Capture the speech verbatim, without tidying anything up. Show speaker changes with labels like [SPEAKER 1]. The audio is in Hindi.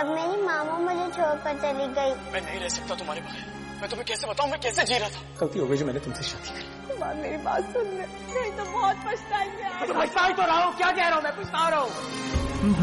[SPEAKER 1] जब मेरी मामा मुझे छोड़कर चली गई।
[SPEAKER 2] मैं नहीं रह सकता तुम्हारे बगैर। मैं तुम्हें कैसे बताऊं मैं कैसे जी रहा था। गलती हो गई जो मैंने तुमसे शादी की।
[SPEAKER 3] कुमार मेरी बात सुन ले, नहीं तो बहुत पछताएंगे।
[SPEAKER 2] तो पछता ही तो रहा हूँ, क्या कह रहा हूँ मैं, पछता रहा हूँ।